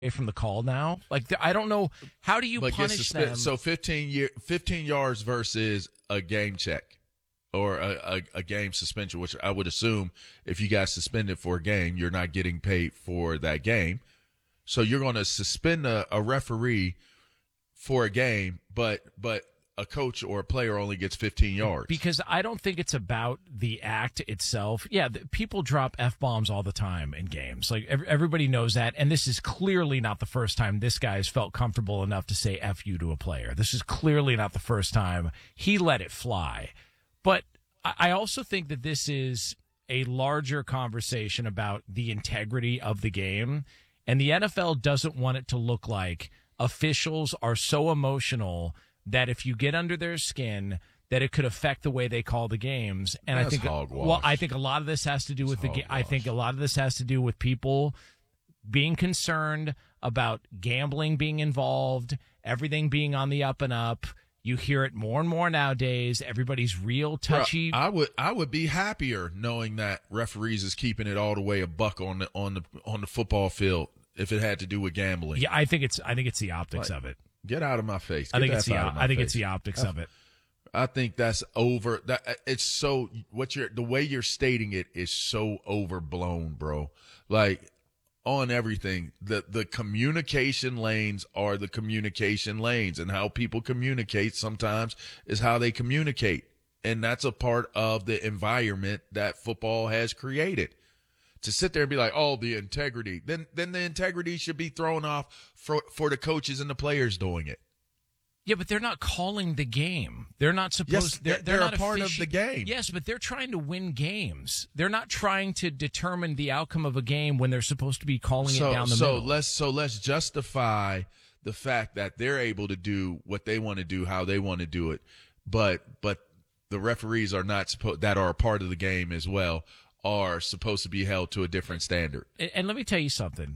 from the call now? Like, I don't know. How do you punish them? So 15 yards versus a game check or a game suspension, which I would assume if you got suspended for a game, you're not getting paid for that game. So you're going to suspend a referee for a game, but a coach or a player only gets 15 yards. Because I don't think it's about the act itself. Yeah, people drop F-bombs all the time in games. Like, everybody knows that. And this is clearly not the first time this guy has felt comfortable enough to say F you to a player. This is clearly not the first time he let it fly. But I also think that this is a larger conversation about the integrity of the game. And the NFL doesn't want it to look like officials are so emotional that if you get under their skin, that it could affect the way they call the games. And That's I think, hogwash. well, I think a lot of this has to do with I think a lot of this has to do with people being concerned about gambling being involved, everything being on the up and up. You hear it more and more nowadays. Everybody's real touchy. Bro, I would be happier knowing that referees is keeping it all the way a buck on the football field if it had to do with gambling. Yeah, I think it's the optics of it. Get out of my face. I think it's the optics of it. I think that's over. That it's so the way you're stating it is so overblown, bro. Like, on everything, the communication lanes are the communication lanes, and how people communicate sometimes is how they communicate, and that's a part of the environment that football has created. To sit there and be like, oh, the integrity, then the integrity should be thrown off for the coaches and the players doing it. Yeah, but they're not calling the game. They're not supposed. Yes, they're not a part of the game. Yes, but they're trying to win games. They're not trying to determine the outcome of a game when they're supposed to be calling it down the middle. Let's justify the fact that they're able to do what they want to do, how they want to do it, but the referees are not that are a part of the game as well are supposed to be held to a different standard. And let me tell you something.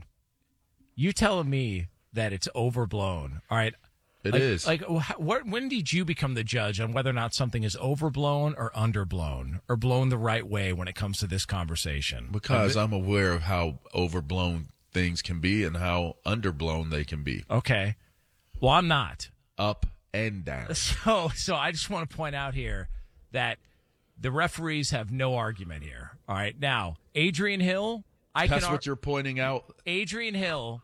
You telling me that it's overblown, all right? It is. Like, when did you become the judge on whether or not something is overblown or underblown or blown the right way when it comes to this conversation? Because I'm aware of how overblown things can be and how underblown they can be. Okay. Well, I'm not. Up and down. So I just want to point out here that the referees have no argument here. All right. Now, Adrian Hill, That's what you're pointing out. Adrian Hill.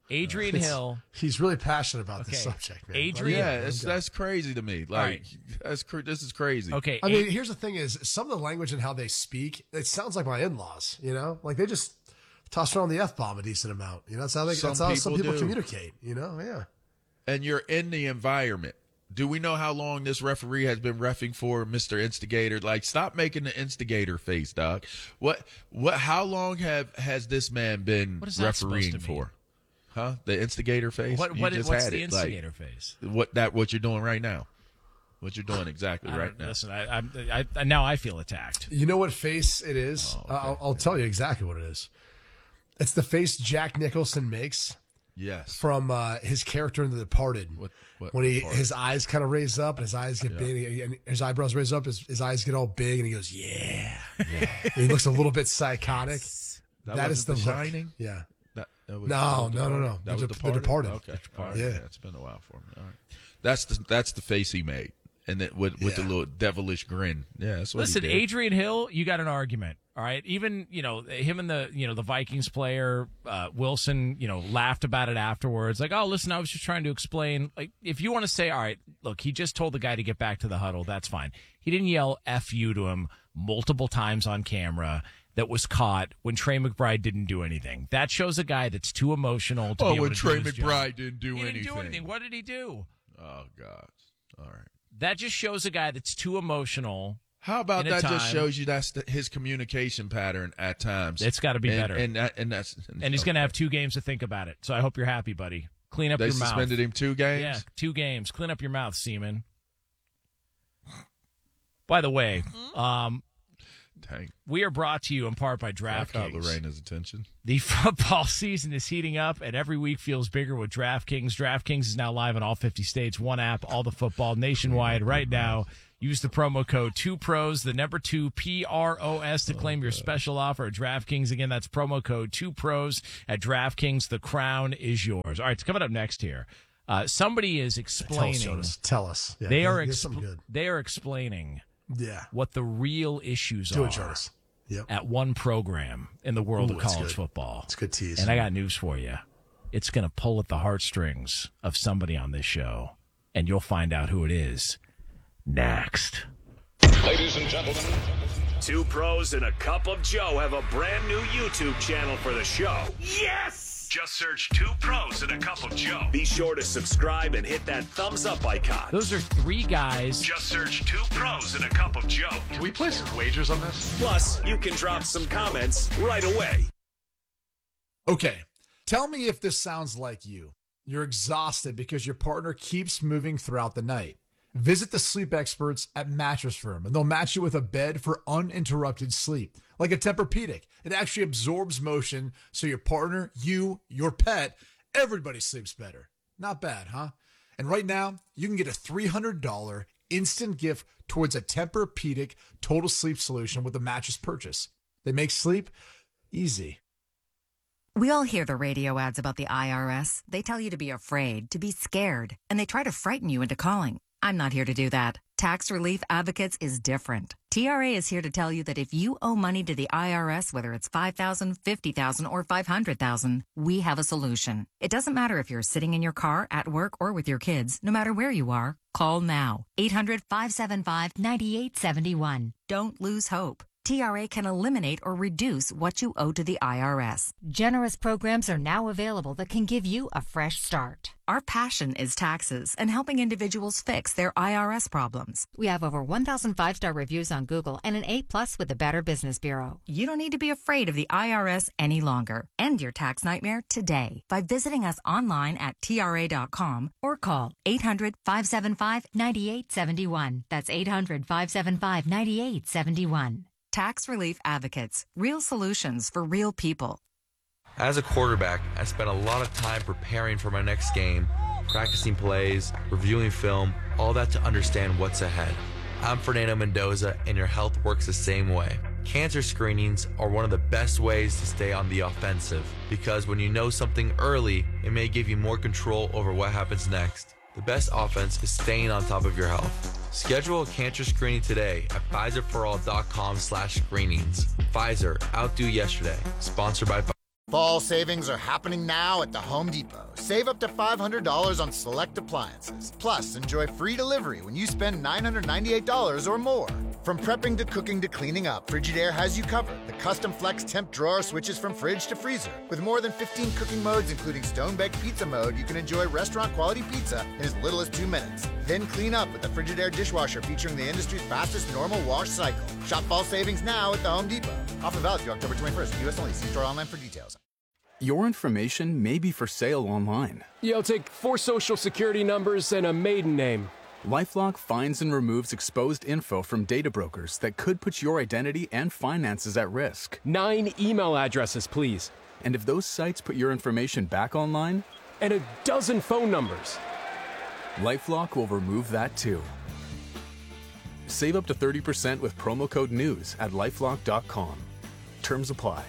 He's really passionate about this subject, man. That's crazy to me. Like, this is crazy. Okay. I mean, here's the thing is, some of the language and how they speak, it sounds like my in-laws, you know? Like, they just toss around the F-bomb a decent amount. You know, that's how some people communicate, you know? Yeah. And you're in the environment. Do we know how long this referee has been reffing for, Mr. Instigator? Like, stop making the instigator face, dog. How long has this man been refereeing for? Huh? The instigator face? What's the instigator face? What you're doing right now. What you're doing exactly right now. Listen, I now I feel attacked. You know what face it is? Oh, okay. I'll tell you exactly what it is. It's the face Jack Nicholson makes. Yes. From his character in The Departed. When his eyes kind of raise up and his eyes get big and his eyebrows raise up, his eyes get all big and he goes, yeah. And he looks a little bit psychotic. That is The Shining? Yeah. No. That was The Departed. Okay. Yeah. It's been a while for me. All right. That's the face he made. And then with the little devilish grin. Yeah, that's what Listen, he did. Adrian Hill, you got an argument. All right. Even, him and the Vikings player, Wilson, laughed about it afterwards. Like, oh, listen, I was just trying to explain. Like, if you want to say, all right, look, he just told the guy to get back to the huddle, that's fine. He didn't yell F you to him multiple times on camera. That was caught when Trey McBride didn't do anything. That shows a guy that's too emotional to be able when to Trey do his McBride job. didn't do anything. He didn't do anything. What did he do? Oh, God. All right. That just shows a guy that's too emotional. How about that just shows you that's his communication pattern at times. It's got to be better. And he's going to have 2 games to think about it. So I hope you're happy, buddy. Clean up your mouth. They suspended him 2 games? Yeah, 2 games. Clean up your mouth, Seaman. By the way, Dang. We are brought to you in part by I DraftKings. caught Lorena's attention. The football season is heating up, and every week feels bigger with DraftKings. DraftKings is now live in all 50 states. One app, all the football nationwide right now. Use the promo code 2pros, the number 2 PROS to claim your special offer at DraftKings. Again, that's promo code 2pros at DraftKings. The crown is yours. All right, it's coming up next here. Somebody is explaining. Tell us. Yeah, they are explaining. Yeah. What the real issues are at one program in the world of college football. It's a good tease. And I got news for you. It's going to pull at the heartstrings of somebody on this show, and you'll find out who it is next. Ladies and gentlemen, 2 Pros and a Cup of Joe have a brand new YouTube channel for the show. Yes! Just search 2 Pros and a Cup of Joe. Be sure to subscribe and hit that thumbs up icon. Those are 3 guys. Just search 2 Pros and a Cup of Joe. can we place some wagers on this? Plus, you can drop some comments right away. Okay. Tell me if this sounds like you. You're exhausted because your partner keeps moving throughout the night. Visit the sleep experts at Mattress Firm, and they'll match you with a bed for uninterrupted sleep. Like a Tempur-Pedic, it actually absorbs motion so your partner, you, your pet, everybody sleeps better. Not bad, huh? And right now, you can get a $300 instant gift towards a Tempur-Pedic total sleep solution with a mattress purchase. They make sleep easy. We all hear the radio ads about the IRS. They tell you to be afraid, to be scared, and they try to frighten you into calling. I'm not here to do that. Tax Relief Advocates is different. TRA is here to tell you that if you owe money to the IRS, whether it's $5,000, $50,000, or $500,000, we have a solution. It doesn't matter if you're sitting in your car, at work, or with your kids. No matter where you are, call now. 800-575-9871. Don't lose hope. TRA can eliminate or reduce what you owe to the IRS. Generous programs are now available that can give you a fresh start. Our passion is taxes and helping individuals fix their IRS problems. We have over 1,000 5-star reviews on Google and an A+ with the Better Business Bureau. You don't need to be afraid of the IRS any longer. End your tax nightmare today by visiting us online at TRA.com or call 800-575-9871. That's 800-575-9871. Tax Relief Advocates. Real solutions for real people. As a quarterback, I spent a lot of time preparing for my next game, practicing plays, reviewing film, all that to understand what's ahead. I'm Fernando Mendoza, and your health works the same way. Cancer screenings are one of the best ways to stay on the offensive, because when you know something early, it may give you more control over what happens next. The best offense is staying on top of your health. Schedule a cancer screening today at Pfizerforall.com/screenings. Pfizer, outdo yesterday. Sponsored by Fall savings are happening now at the Home Depot. Save up to $500 on select appliances. Plus, enjoy free delivery when you spend $998 or more. From prepping to cooking to cleaning up, Frigidaire has you covered. The custom flex temp drawer switches from fridge to freezer. With more than 15 cooking modes, including stone-baked pizza mode, you can enjoy restaurant-quality pizza in as little as 2 minutes. Then clean up with the Frigidaire dishwasher featuring the industry's fastest normal wash cycle. Shop fall savings now at the Home Depot. Offer valid through October 21st. U.S. only. See store online for details. Your information may be for sale online. Yeah, I'll take 4 social security numbers and a maiden name. LifeLock finds and removes exposed info from data brokers that could put your identity and finances at risk. 9 email addresses, please. And if those sites put your information back online? And a dozen phone numbers. LifeLock will remove that too. Save up to 30% with promo code NEWS at LifeLock.com. Terms apply.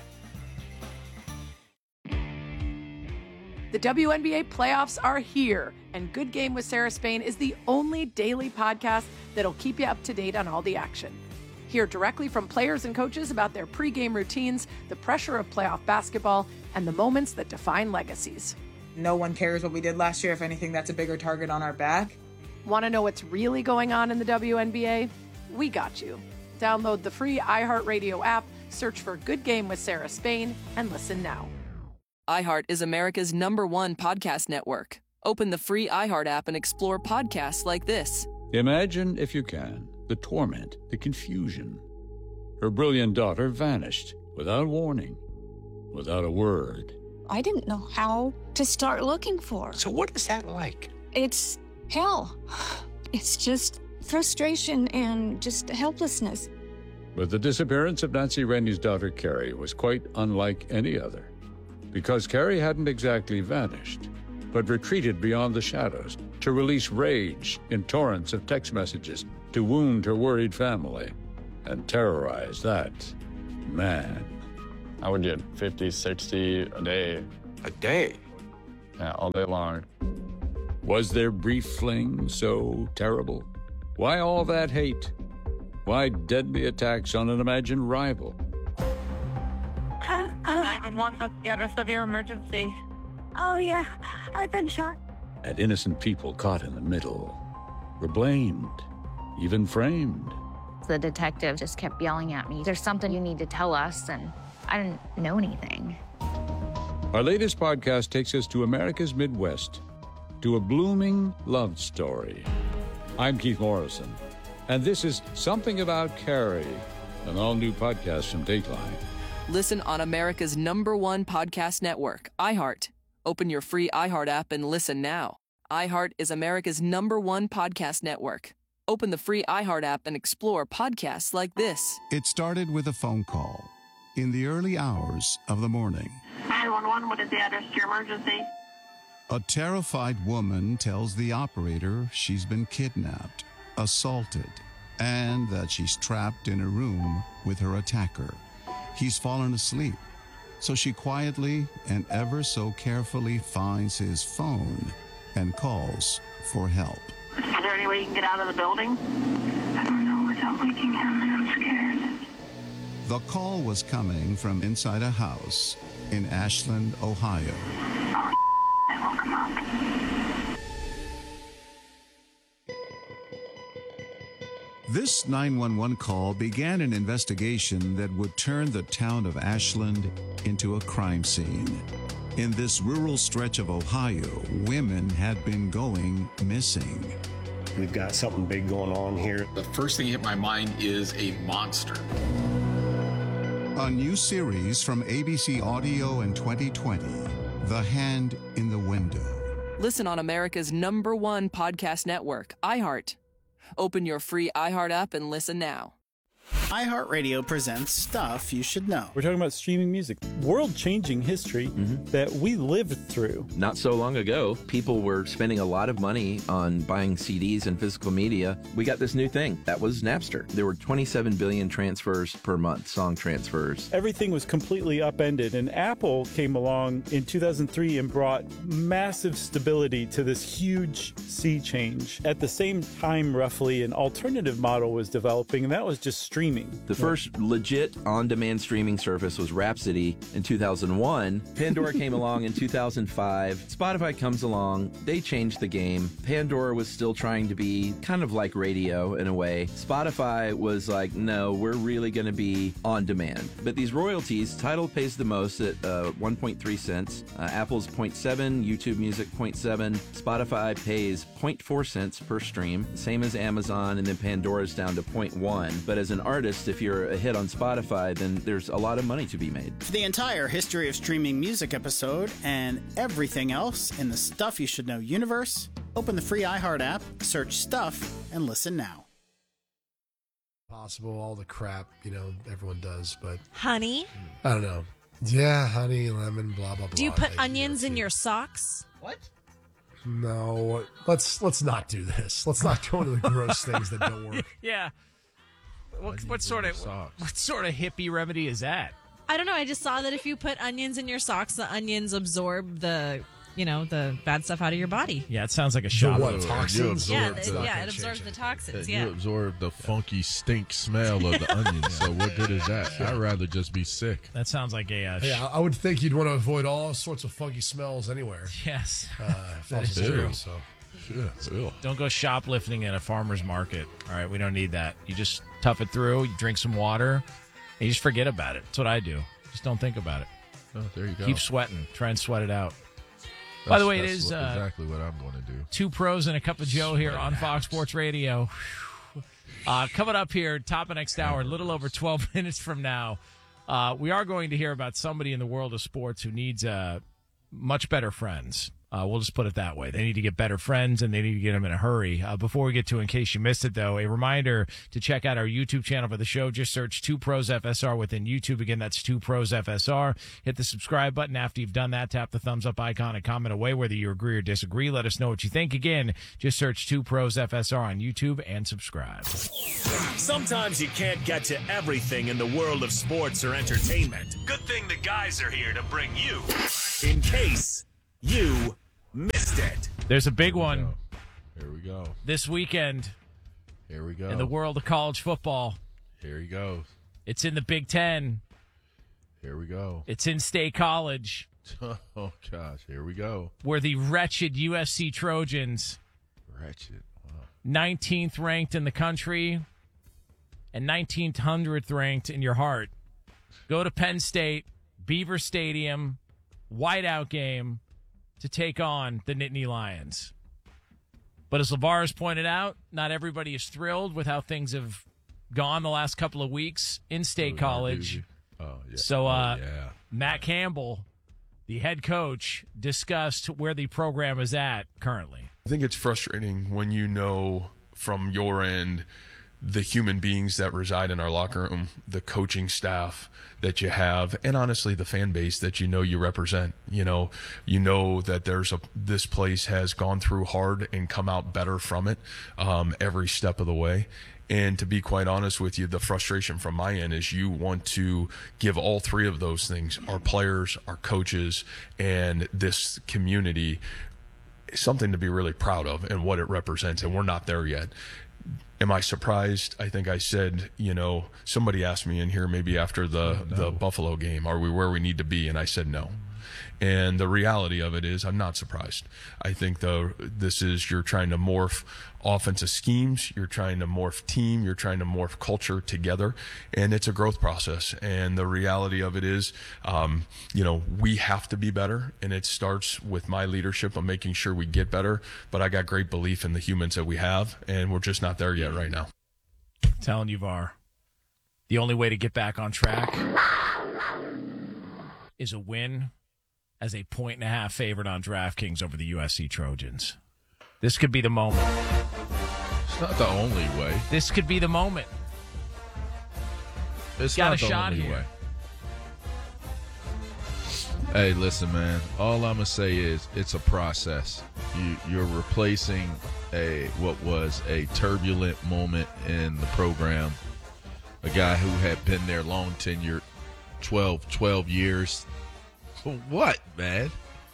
The WNBA playoffs are here, and Good Game with Sarah Spain is the only daily podcast that'll keep you up to date on all the action. Hear directly from players and coaches about their pregame routines, the pressure of playoff basketball, and the moments that define legacies. No one cares what we did last year. If anything, that's a bigger target on our back. Want to know what's really going on in the WNBA? We got you. Download the free iHeartRadio app, search for Good Game with Sarah Spain, and listen now. iHeart is America's #1 podcast network. Open the free iHeart app and explore podcasts like this. Imagine, if you can, the torment, the confusion. Her brilliant daughter vanished without warning, without a word. I didn't know how to start looking for her. So what is that like? It's hell. It's just frustration and just helplessness. But the disappearance of Nancy Rennie's daughter, Carrie, was quite unlike any other. Because Carrie hadn't exactly vanished, but retreated beyond the shadows to release rage in torrents of text messages to wound her worried family and terrorize that man. I would get 50, 60 a day. A day? Yeah, all day long. Was their brief fling so terrible? Why all that hate? Why deadly attacks on an imagined rival? 911, what's the address of your emergency? Oh, yeah, I've been shot. And innocent people caught in the middle were blamed, even framed. The detective just kept yelling at me, "There's something you need to tell us," and I didn't know anything. Our latest podcast takes us to America's Midwest, to a blooming love story. I'm Keith Morrison, and this is Something About Carrie, an all-new podcast from Dateline. Listen on America's #1 podcast network, iHeart. Open your free iHeart app and listen now. iHeart is America's #1 podcast network. Open the free iHeart app and explore podcasts like this. It started with a phone call in the early hours of the morning. 911, what is the address to your emergency? A terrified woman tells the operator she's been kidnapped, assaulted, and that she's trapped in a room with her attacker. He's fallen asleep, so she quietly and ever so carefully finds his phone and calls for help. Is there any way you can get out of the building? I don't know without waking him, and I'm scared. The call was coming from inside a house in Ashland, Ohio. I woke him up. This 911 call began an investigation that would turn the town of Ashland into a crime scene. In this rural stretch of Ohio, women had been going missing. We've got something big going on here. The first thing that hit my mind is a monster. A new series from ABC Audio in 2020, The Hand in the Window. Listen on America's #1 podcast network, iHeart. Open your free iHeart app and listen now. iHeartRadio presents Stuff You Should Know. We're talking about streaming music, world-changing history that we lived through. Not so long ago, people were spending a lot of money on buying CDs and physical media. We got this new thing. That was Napster. There were 27 billion transfers per month, song transfers. Everything was completely upended, and Apple came along in 2003 and brought massive stability to this huge sea change. At the same time, roughly, an alternative model was developing, and that was just streaming. The first legit on-demand streaming service was Rhapsody in 2001. Pandora came along in 2005. Spotify comes along. They changed the game. Pandora was still trying to be kind of like radio in a way. Spotify was like, no, we're really going to be on demand. But these royalties, Tidal pays the most at 1.3 cents. Apple's 0.7, YouTube Music 0.7. Spotify pays 0.4 cents per stream, same as Amazon, and then Pandora's down to 0.1. But as an artist, if you're a hit on Spotify, then there's a lot of money to be made. For the entire history of streaming music episode and everything else in the Stuff You Should Know universe, open the free iHeart app, search Stuff, and listen now. Possible, all the crap, everyone does, but... Honey? I don't know. Yeah, honey, lemon, blah, blah, blah. Do you put onions in your socks? What? No, let's not do this. Let's not go into the gross things that don't work. Yeah. What sort of hippie remedy is that? I don't know. I just saw that if you put onions in your socks, the onions absorb the bad stuff out of your body. Yeah, it sounds like a shot. What, toxins? It absorbs the toxins. You absorb the funky stink smell of the onions. So what good is that? I'd rather just be sick. That sounds like a... yeah, I would think you'd want to avoid all sorts of funky smells anywhere. Yes. That is true. So. Yeah, don't go shoplifting at a farmer's market. All right, we don't need that. You just tough it through, you drink some water, and you just forget about it. That's what I do. Just don't think about it. Oh, there you go. Keep sweating. Try and sweat it out. By the way, it is exactly what I'm going to do. Two pros and a cup of Joe here on Fox Sports Radio. Coming up here, top of next hour, a little over 12 minutes from now, we are going to hear about somebody in the world of sports who needs much better friends. We'll just put it that way. They need to get better friends, and they need to get them in a hurry. Before we get to In Case You Missed It, though, a reminder to check out our YouTube channel for the show. Just search 2 Pros FSR within YouTube. Again, that's 2 Pros FSR. Hit the subscribe button. After you've done that, tap the thumbs up icon and comment away whether you agree or disagree. Let us know what you think. Again, just search 2 Pros FSR on YouTube and subscribe. Sometimes you can't get to everything in the world of sports or entertainment. Good thing the guys are here to bring you In Case You Missed It. There's a big one. Here we go. This weekend. Here we go. In the world of college football. Here he goes. It's in the Big Ten. Here we go. It's in State College. Oh, gosh. Here we go. Where the wretched USC Trojans. Wretched. Wow. 19th ranked in the country and 1900th ranked in your heart. Go to Penn State, Beaver Stadium, whiteout game to take on the Nittany Lions. But as LeVar has pointed out, not everybody is thrilled with how things have gone the last couple of weeks in State College. Oh, yeah. So Matt Campbell, the head coach, discussed where the program is at currently. I think it's frustrating when you know from your end the human beings that reside in our locker room, the coaching staff that you have, and honestly the fan base that you represent. You know that this place has gone through hard and come out better from it every step of the way. And to be quite honest with you, the frustration from my end is you want to give all three of those things, our players, our coaches, and this community, something to be really proud of and what it represents, and we're not there yet. Am I surprised? I think I said, somebody asked me in here maybe after the Buffalo game, are we where we need to be? And I said no. And the reality of it is I'm not surprised. I think you're trying to morph offensive schemes, you're trying to morph team, you're trying to morph culture together, and it's a growth process. And the reality of it is, we have to be better, and it starts with my leadership of making sure we get better. But I got great belief in the humans that we have, and we're just not there yet right now. I'm telling you, VAR, the only way to get back on track is a win as a 1.5 favorite on DraftKings over the USC Trojans. This could be the moment. It's not the only way. This could be the moment. It's got not a the shot only here. way. Hey, listen, man. All I'm gonna say is it's a process. You're replacing what was a turbulent moment in the program. A guy who had been there long tenure, 12 years. What, man?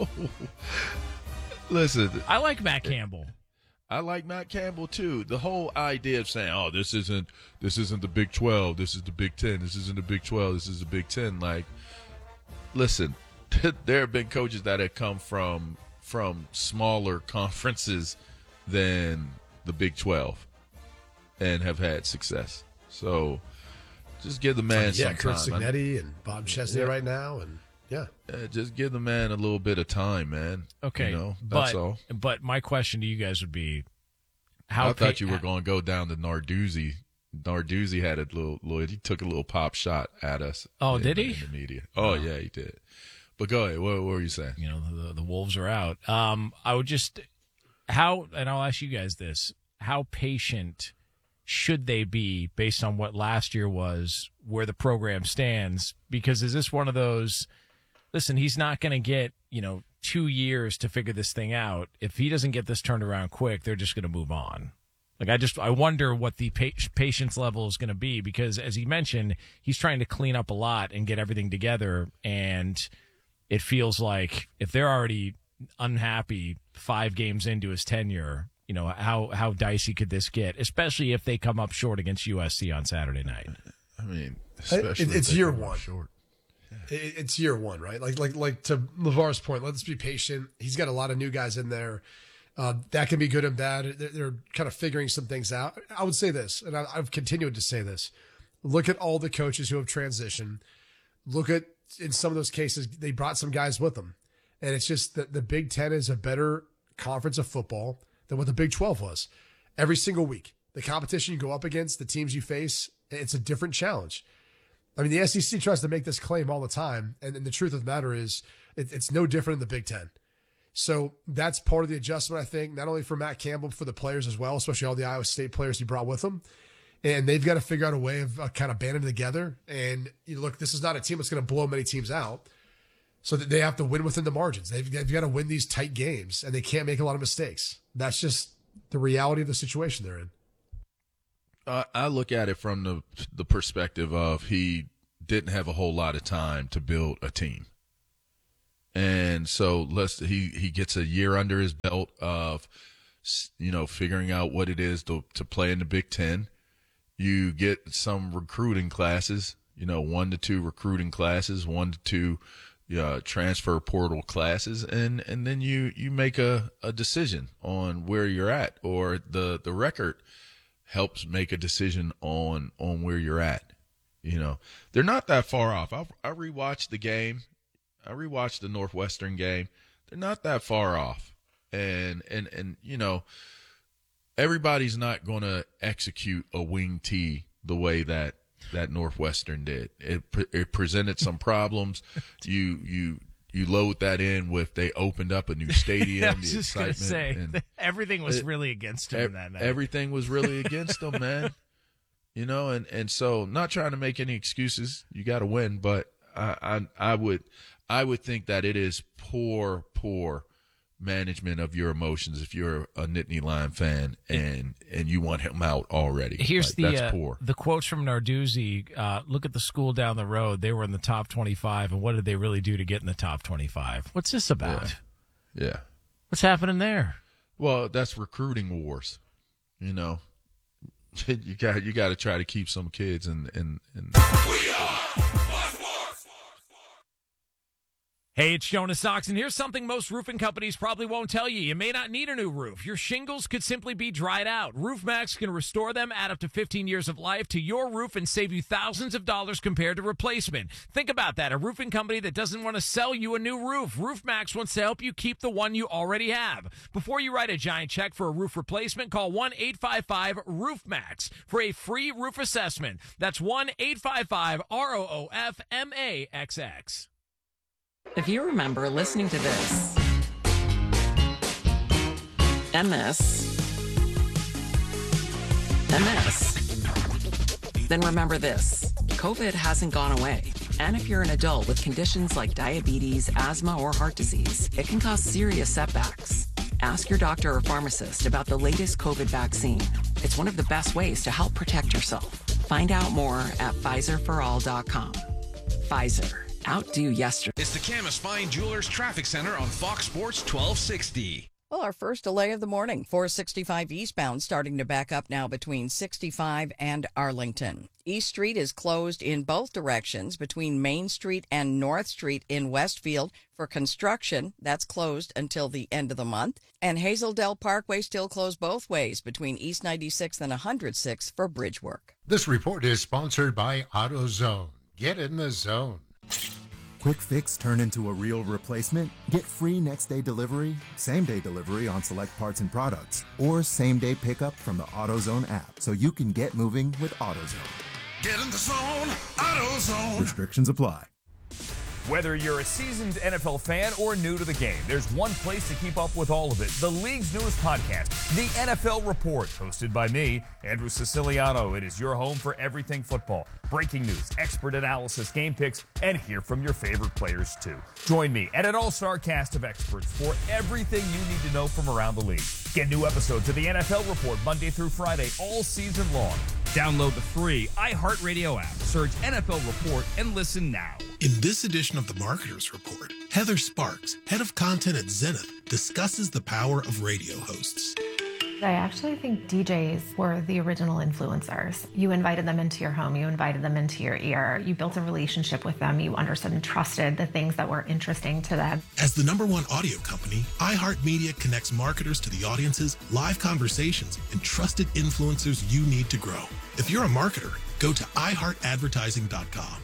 Listen, I like Matt Campbell. I like Matt Campbell too. The whole idea of saying, "Oh, this isn't the Big 12. This is the Big 10. This isn't the Big 12. This is the Big 10." Like, listen, there have been coaches that have come from smaller conferences than the Big 12 and have had success. So, just give the man some Kurt time. Cignetti and Bob Chesney right now, and just give the man a little bit of time, man. Okay, that's all. But my question to you guys would be, I thought you were going to go down to Narduzzi. Narduzzi had he took a little pop shot at us. Oh, did he? In the media. Oh, yeah, he did. But go ahead. What were you saying? The Wolves are out. I would and I'll ask you guys this: how patient should they be based on what last year was, where the program stands? Because is this one of those? Listen, he's not going to get 2 years to figure this thing out. If he doesn't get this turned around quick, they're just going to move on. I wonder what the patience level is going to be, because as he mentioned, he's trying to clean up a lot and get everything together. And it feels like if they're already unhappy 5 games into his tenure, how dicey could this get, especially if they come up short against USC on Saturday night? I mean, especially it's year one. Short. It's year one, right? Like to LeVar's point, let's be patient. He's got a lot of new guys in there. That can be good and bad. They're kind of figuring some things out. I would say this, and I've continued to say this. Look at all the coaches who have transitioned. Look at, in some of those cases, they brought some guys with them. And it's just that the Big Ten is a better conference of football than what the Big 12 was. Every single week, the competition you go up against, the teams you face, it's a different challenge. I mean, the SEC tries to make this claim all the time, and the truth of the matter is it's no different in the Big Ten. So that's part of the adjustment, I think, not only for Matt Campbell, but for the players as well, especially all the Iowa State players he brought with him. And they've got to figure out a way of kind of banding together. And look, this is not a team that's going to blow many teams out. So that they have to win within the margins. They've got to win these tight games, and they can't make a lot of mistakes. That's just the reality of the situation they're in. I look at it from the perspective of he didn't have a whole lot of time to build a team. And so he gets a year under his belt of, figuring out what it is to play in the Big Ten. You get some recruiting classes, 1 to 2 recruiting classes, 1 to 2 transfer portal classes, and then you make a decision on where you're at, or the record helps make a decision on where you're at. They're not that far off. I rewatched the game. I rewatched the Northwestern game. They're not that far off. And everybody's not going to execute a wing tee the way that Northwestern did. It presented some problems. You load that in with they opened up a new stadium. I was just going to say, everything was really against him that night. Everything was really against him, man. And so not trying to make any excuses. You got to win, but I would think that it is poor management of your emotions if you're a Nittany Lion fan and you want him out already. Here's that's poor. The quotes from Narduzzi. Look at the school down the road. They were in the top 25, and what did they really do to get in the top 25? What's this about? Yeah. What's happening there? Well, that's recruiting wars. You got to try to keep some kids in. Hey, it's Jonas Oxen. Here's something most roofing companies probably won't tell you. You may not need a new roof. Your shingles could simply be dried out. RoofMax can restore them, add up to 15 years of life to your roof, and save you thousands of dollars compared to replacement. Think about that. A roofing company that doesn't want to sell you a new roof. RoofMax wants to help you keep the one you already have. Before you write a giant check for a roof replacement, call 1-855-ROOFMAX for a free roof assessment. That's 1-855-ROOFMAXX. If you remember listening to this, and this, then remember this. COVID hasn't gone away. And if you're an adult with conditions like diabetes, asthma, or heart disease, it can cause serious setbacks. Ask your doctor or pharmacist about the latest COVID vaccine. It's one of the best ways to help protect yourself. Find out more at PfizerForAll.com. Pfizer. Outdo yesterday. It's the Camas Fine Jewelers Traffic Center on Fox Sports 1260. Well, our first delay of the morning, 465 eastbound, starting to back up now between 65 and Arlington. East Street is closed in both directions between Main Street and North Street in Westfield for construction. That's closed until the end of the month. And Hazeldale Parkway still closed both ways between East 96th and 106th for bridge work. This report is sponsored by AutoZone. Get in the zone. Quick fix turn into a real replacement? Get free next-day delivery, same-day delivery on select parts and products, or same-day pickup from the AutoZone app so you can get moving with AutoZone. Get in the zone, AutoZone. Restrictions apply. Whether you're a seasoned NFL fan or new to the game, there's one place to keep up with all of it. The league's newest podcast, The NFL Report, hosted by me, Andrew Siciliano. It is your home for everything football. Breaking news, expert analysis, game picks, and hear from your favorite players, too. Join me and an all-star cast of experts for everything you need to know from around the league. Get new episodes of The NFL Report Monday through Friday all season long. Download the free iHeartRadio app, search NFL Report, and listen now. In this edition of the Marketers Report, Heather Sparks, head of content at Zenith, discusses the power of radio hosts. I actually think DJs were the original influencers. You invited them into your home, you invited them into your ear, you built a relationship with them, you understood and trusted the things that were interesting to them. As the #1 audio company, iHeartMedia connects marketers to the audiences, live conversations, and trusted influencers you need to grow. If you're a marketer, go to iHeartAdvertising.com.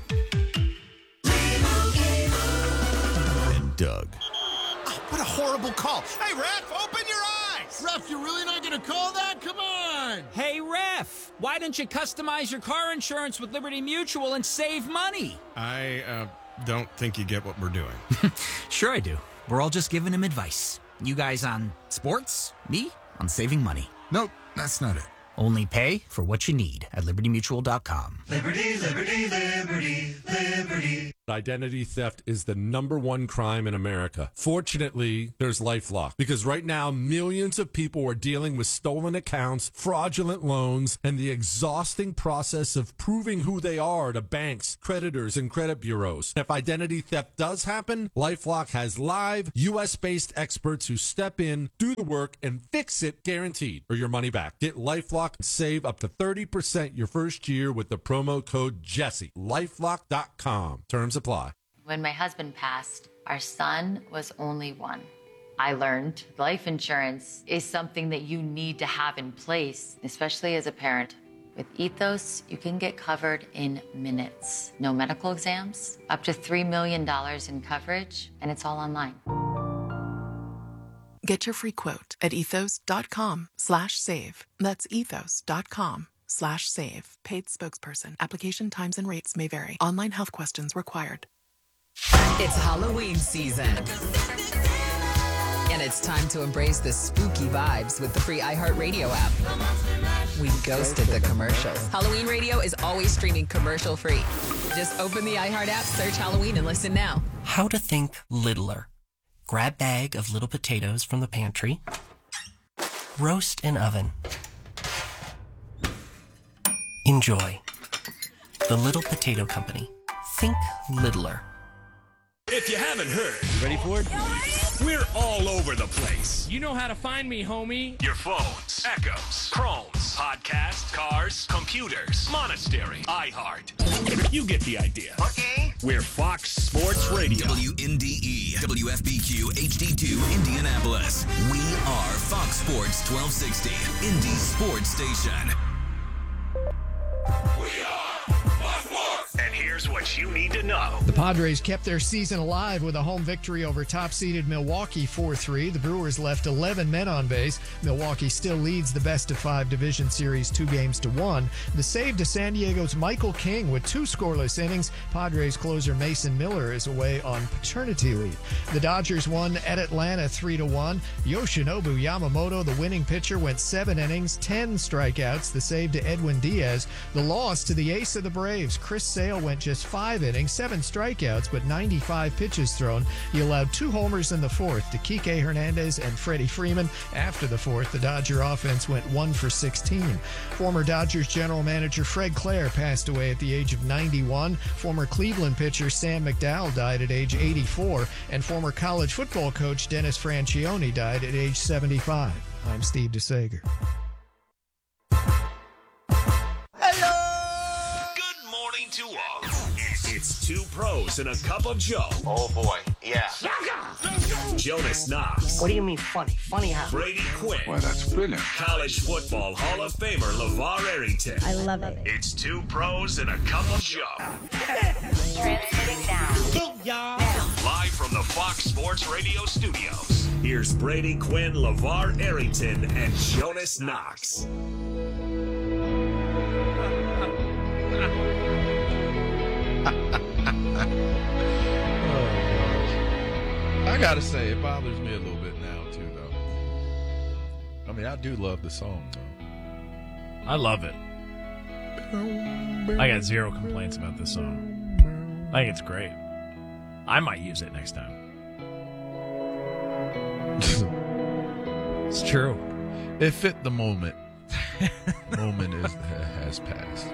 And Doug. Oh, what a horrible call. Hey, ref, open your eyes. Ref, you're really not going to call that? Come on. Hey, ref. Why don't you customize your car insurance with Liberty Mutual and save money? I don't think you get what we're doing. Sure I do. We're all just giving him advice. You guys on sports, me on saving money. Nope, that's not it. Only pay for what you need at libertymutual.com. Liberty, liberty, liberty, liberty. Identity theft is the #1 crime in America. Fortunately, there's LifeLock, because right now millions of people are dealing with stolen accounts, fraudulent loans, and the exhausting process of proving who they are to banks, creditors, and credit bureaus. If identity theft does happen, LifeLock has live US-based experts who step in, do the work, and fix it guaranteed, or your money back. Get LifeLock and save up to 30% your first year with the promo code Jesse. LifeLock.com. Terms apply. When my husband passed, our son was only 1. I learned life insurance is something that you need to have in place, especially as a parent. With Ethos, you can get covered in minutes. No medical exams, up to $3 million in coverage, and it's all online. Get your free quote at ethos.com/save. That's ethos.com/save. Paid spokesperson. Application times and rates may vary. Online health questions required. It's Halloween season. And it's time to embrace the spooky vibes with the free iHeartRadio app. We ghosted the commercials. Halloween Radio is always streaming commercial-free. Just open the iHeart app, search Halloween, and listen now. How to think littler. Grab bag of little potatoes from the pantry. Roast in oven. Enjoy. The Little Potato Company. Think littler. If you haven't heard, you ready for it? We're all over the place. You know how to find me, homie. Your phones, Echoes, Chromes, podcasts, cars, computers, Monastery, iHeart. You get the idea. Okay. We're Fox Sports Radio. WNDE, WFBQ, HD2, Indianapolis. We are Fox Sports 1260, Indy Sports Station. We are Fox Sports. And here's what you need to know. The Padres kept their season alive with a home victory over top-seeded Milwaukee 4-3. The Brewers left 11 men on base. Milwaukee still leads the best-of-5 division series 2-1. The save to San Diego's Michael King with 2 scoreless innings. Padres closer Mason Miller is away on paternity leave. The Dodgers won at Atlanta 3-1. Yoshinobu Yamamoto, the winning pitcher, went 7 innings, 10 strikeouts. The save to Edwin Diaz. The loss to the ace of the Braves, Chris Sale, went just 5 innings, 7 strikeouts, but 95 pitches thrown. He allowed 2 homers in the 4th to Kike Hernandez and Freddie Freeman. After the 4th, the Dodger offense went 1 for 16. Former Dodgers general manager Fred Clare passed away at the age of 91. Former Cleveland pitcher Sam McDowell died at age 84. And former college football coach Dennis Franchione died at age 75. I'm Steve DeSager. To all. It's 2 pros and a cup of Joe. Oh boy, yeah. Jonas Knox. What do you mean funny? Funny how? Brady Quinn. Well, that's brilliant. College football Hall of Famer LeVar Arrington. I love it. It's 2 pros and a cup of Joe. Transmitting now. Live from the Fox Sports Radio studios. Here's Brady Quinn, LeVar Arrington, and Jonas Knox. I gotta say, it bothers me a little bit now too, though. I mean, I do love the song, though. I love it. I got 0 complaints about this song. I think it's great. I might use it next time. It's true. It fit the moment. Moment has passed.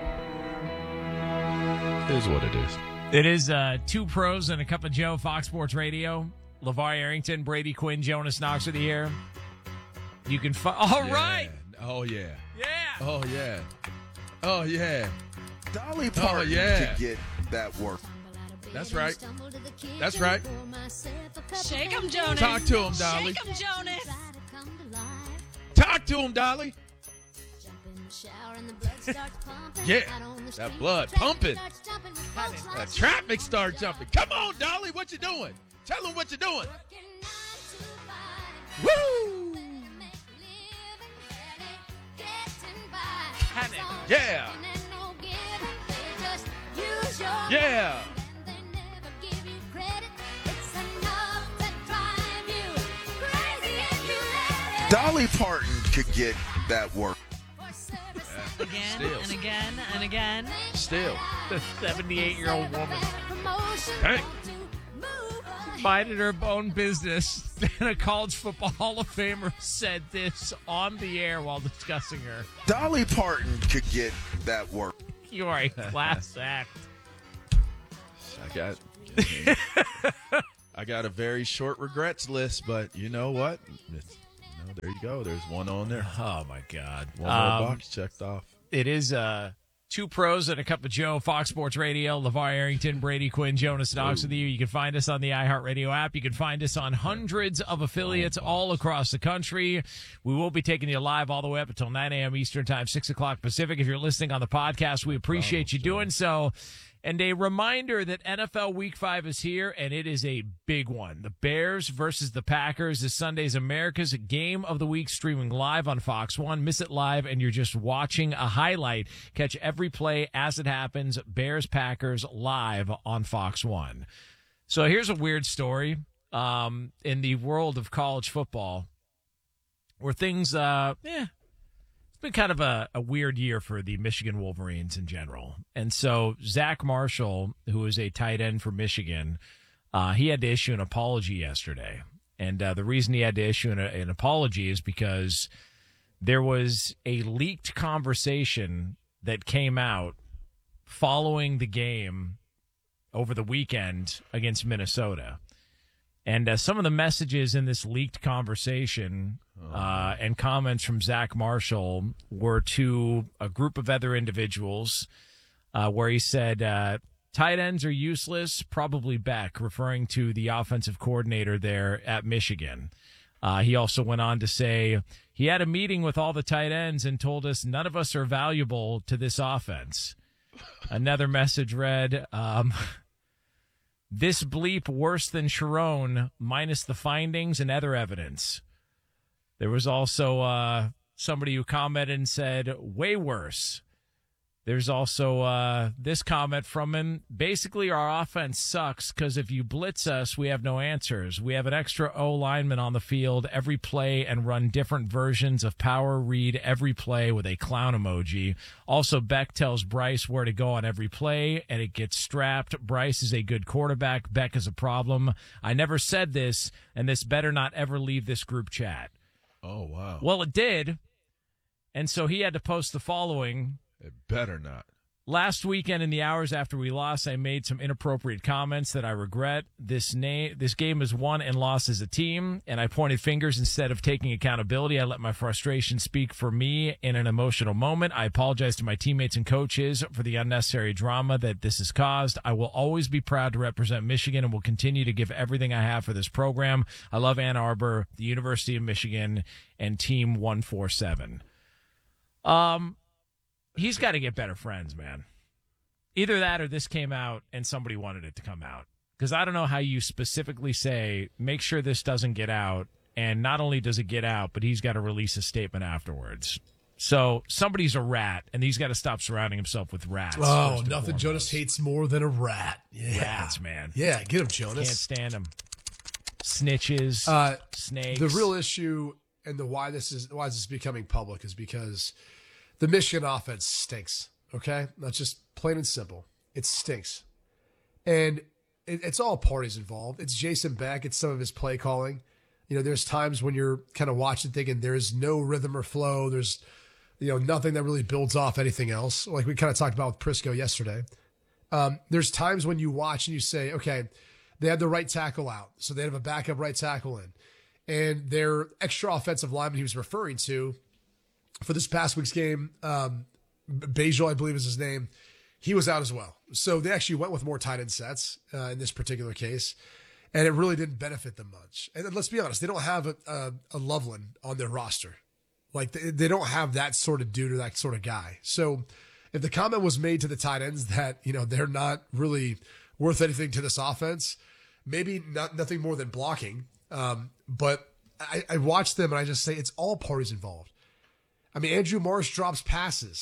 It is what it is. It is 2 pros and a cup of Joe, Fox Sports Radio. LeVar Arrington, Brady Quinn, Jonas Knox with you here. You can right. Oh, yeah. Yeah. Oh, yeah. Oh, yeah. Dolly Parton to get that work. That's right. That's right. Shake him, Jonas. Talk to him, Dolly. Shake him, Jonas. Talk to him, Dolly. Yeah, that blood pumping. That traffic start jumping. Come on, Dolly, what you doing? Tell him what you're doing. Woo! Yeah. Yeah. Dolly Parton could get that work. Again Still. and again and again. Still. The 78-year-old woman. Hey. Minded her own business. And a college football Hall of Famer said this on the air while discussing her. Dolly Parton could get that work. You are a class act. I got a very short regrets list, but you know what? There you go. There's one on there. Oh, my God. One more box checked off. It is Two Pros and a Cup of Joe, Fox Sports Radio, LeVar Arrington, Brady Quinn, Jonas Knox with you. You can find us on the iHeartRadio app. You can find us on hundreds of affiliates all across the country. We will be taking you live all the way up until 9 a.m. Eastern Time, 6 o'clock Pacific. If you're listening on the podcast, we appreciate you doing so. And a reminder that NFL Week 5 is here, and it is a big one. The Bears versus the Packers is Sunday's America's Game of the Week, streaming live on Fox 1. Miss it live, and you're just watching a highlight. Catch every play as it happens. Bears-Packers live on Fox 1. So here's a weird story in the world of college football where things, been kind of a weird year for the Michigan Wolverines in general. And so Zach Marshall, who is a tight end for Michigan, he had to issue an apology yesterday. And the reason he had to issue an apology is because there was a leaked conversation that came out following the game over the weekend against Minnesota. And some of the messages in this leaked conversation and comments from Zach Marshall were to a group of other individuals where he said, tight ends are useless, probably Beck, referring to the offensive coordinator there at Michigan. He also went on to say he had a meeting with all the tight ends and told us none of us are valuable to this offense. Another message read, this bleep worse than Sharon, minus the findings and other evidence. There was also somebody who commented and said, way worse. There's also this comment from him. Basically, our offense sucks because if you blitz us, we have no answers. We have an extra O lineman on the field every play and run different versions of power read every play with a clown emoji. Also, Beck tells Bryce where to go on every play, and it gets strapped. Bryce is a good quarterback. Beck is a problem. I never said this, and this better not ever leave this group chat. Oh, wow. Well, it did. And so he had to post the following. It better not. Last weekend, in the hours after we lost, I made some inappropriate comments that I regret. This game is won and lost as a team, and I pointed fingers instead of taking accountability. I let my frustration speak for me in an emotional moment. I apologize to my teammates and coaches for the unnecessary drama that this has caused. I will always be proud to represent Michigan and will continue to give everything I have for this program. I love Ann Arbor, the University of Michigan, and Team 147. He's got to get better friends, man. Either that or this came out and somebody wanted it to come out. Because I don't know how you specifically say, make sure this doesn't get out. And not only does it get out, but he's got to release a statement afterwards. So somebody's a rat, and he's got to stop surrounding himself with rats. Oh, nothing Jonas hates more than a rat. Yeah. Rats, man. Yeah, get him, Jonas. Can't stand him. Snitches, snakes. The real issue and why this is becoming public is because the Michigan offense stinks, okay? That's just plain and simple. It stinks. And it's all parties involved. It's Jason Beck. It's some of his play calling. You know, there's times when you're kind of watching thinking there's no rhythm or flow. There's, nothing that really builds off anything else, like we kind of talked about with Prisco yesterday. There's times when you watch and you say, okay, they had the right tackle out, so they have a backup right tackle in. And their extra offensive lineman he was referring to for this past week's game, Bajol, I believe is his name, he was out as well. So they actually went with more tight end sets in this particular case, and it really didn't benefit them much. And then, let's be honest, they don't have a Loveland on their roster. Like, they don't have that sort of dude or that sort of guy. So if the comment was made to the tight ends that, they're not really worth anything to this offense, maybe nothing more than blocking. But I watch them and I just say it's all parties involved. I mean, Andrew Morris drops passes.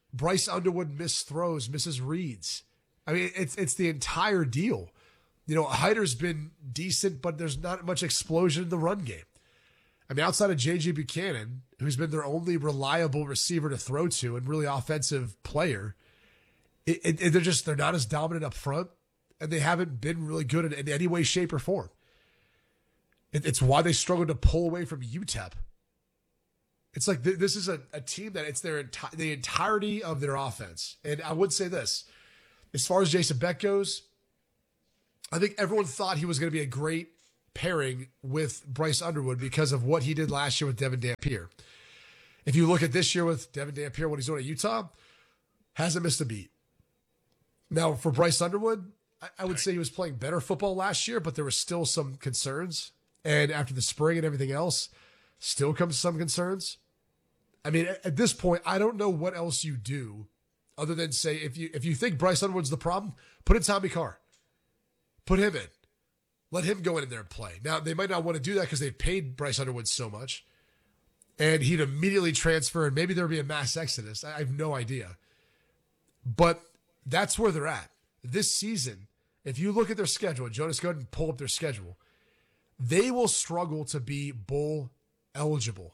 Bryce Underwood missed throws, misses reads. I mean, it's the entire deal. You know, Hyder's been decent, but there's not much explosion in the run game. I mean, outside of J.J. Buchanan, who's been their only reliable receiver to throw to and really offensive player, they're not as dominant up front, and they haven't been really good in any way, shape, or form. It's why they struggled to pull away from UTEP. It's like this is a team that it's the entirety of their offense. And I would say this, as far as Jason Beck goes, I think everyone thought he was going to be a great pairing with Bryce Underwood because of what he did last year with Devin Dampier. If you look at this year with Devin Dampier, what he's doing at Utah, hasn't missed a beat. Now, for Bryce Underwood, I would say he was playing better football last year, but there were still some concerns. And after the spring and everything else, still comes some concerns. I mean, at this point, I don't know what else you do other than say, if you think Bryce Underwood's the problem, put in Tommy Carr. Put him in. Let him go in there and play. Now, they might not want to do that because they've paid Bryce Underwood so much. And he'd immediately transfer, and maybe there'd be a mass exodus. I have no idea. But that's where they're at. This season, if you look at their schedule, Jonas, go ahead and pull up their schedule, they will struggle to be bowl eligible.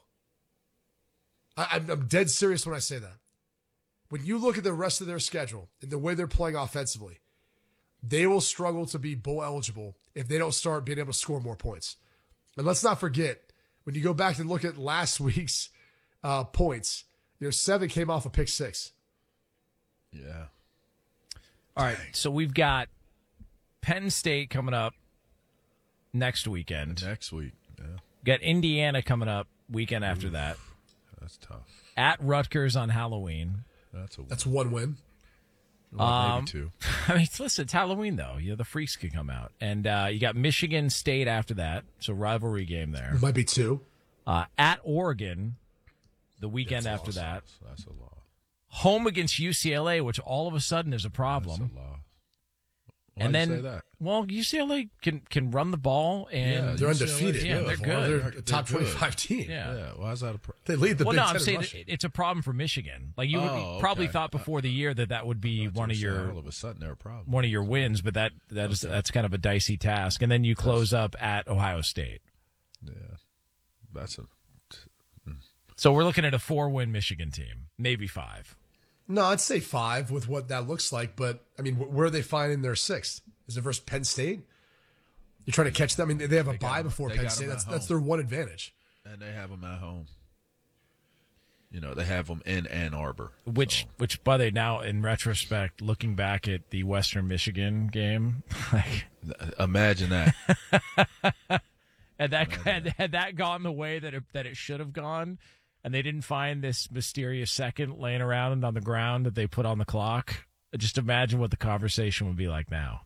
I'm dead serious when I say that. When you look at the rest of their schedule and the way they're playing offensively, they will struggle to be bowl eligible if they don't start being able to score more points. And let's not forget, when you go back and look at last week's points, 7 came off a pick 6. Yeah. All right, so we've got Penn State coming up next weekend. Next week, yeah. Got Indiana coming up weekend after that. That's tough. At Rutgers on Halloween. That's one win. Well, maybe 2. I mean, listen, it's Halloween, though. The freaks can come out. And you got Michigan State after that, so rivalry game there. It might be 2. At Oregon, the weekend after that. That's a loss. Home against UCLA, which all of a sudden is a problem. That's a loss. Why And do you then, say that? well, UCLA can run the ball, and they're undefeated. Yeah, they're good. They're a top 25 team. Yeah. Why is that a problem? They lead the well, Big no, Ten I'm saying rushing. it's a problem for Michigan. Like you probably thought before the year that would be one of your all of a sudden they're a problem. one of your wins, but that's kind of a dicey task. And then you close up at Ohio State. Yeah, that's a. So we're looking at a 4-win Michigan team, maybe 5. No, I'd say 5 with what that looks like. But, I mean, where are they finding their 6th? Is it versus Penn State? You're trying to catch them? I mean, they have a bye before Penn State. That's their one advantage. And they have them at home. They have them in Ann Arbor. Which, by the way, now in retrospect, looking back at the Western Michigan game, like, imagine that. had that gone the way that it should have gone, and they didn't find this mysterious second laying around on the ground that they put on the clock, just imagine what the conversation would be like now.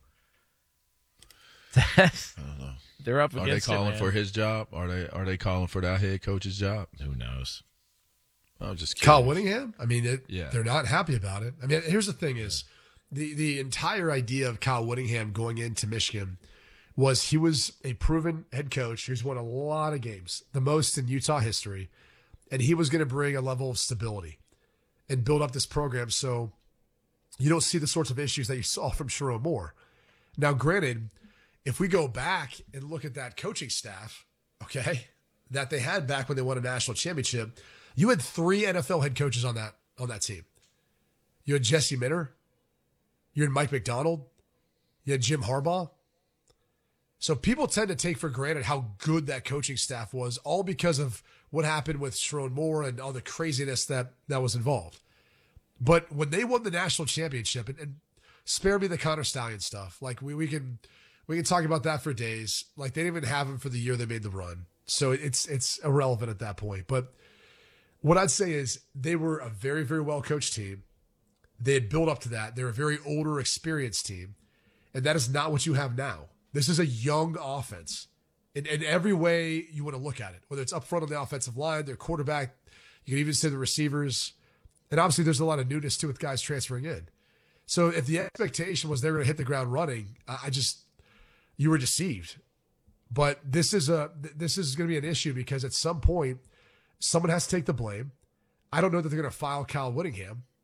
I don't know. They're up Are against they calling it, for his job? Are they calling for that head coach's job? Who knows? I'm just kidding. Kyle Whittingham? I mean, Yeah. they're not happy about it. I mean, here's the thing is, the entire idea of Kyle Whittingham going into Michigan was he was a proven head coach who's won a lot of games, the most in Utah history, and he was going to bring a level of stability and build up this program so you don't see the sorts of issues that you saw from Sherrone Moore. Now, granted, if we go back and look at that coaching staff, okay, that they had back when they won a national championship, you had 3 NFL head coaches on that team. You had Jesse Minter, you had Mike McDonald, you had Jim Harbaugh. So people tend to take for granted how good that coaching staff was, all because of what happened with Sherrone Moore and all the craziness that was involved. But when they won the national championship, and spare me the Connor Stallion stuff, like we can talk about that for days. Like they didn't even have him for the year they made the run, so it's irrelevant at that point. But what I'd say is they were a very, very well coached team. They had built up to that. They're a very older, experienced team, and that is not what you have now. This is a young offense in every way you want to look at it, whether it's up front on the offensive line, their quarterback, you can even say the receivers. And obviously there's a lot of newness to it with guys transferring in. So if the expectation was they were going to hit the ground running, you were deceived. But this is going to be an issue because at some point, someone has to take the blame. I don't know that they're going to file Kyle Whittingham.